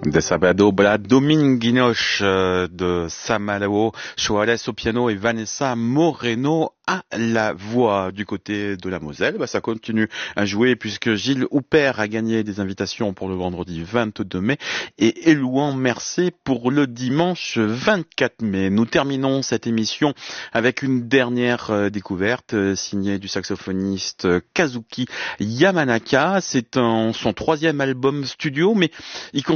De Sabado Bla Dominguinoche de Samalao Choales au piano et Vanessa Moreno à la voix. Du côté de la Moselle, ça continue à jouer puisque Gilles Houpert a gagné des invitations pour le vendredi 22 mai et Élouan Mercé pour le dimanche 24 mai. Nous terminons cette émission avec une dernière découverte signée du saxophoniste Kazuki Yamanaka. C'est son 3e album studio, mais il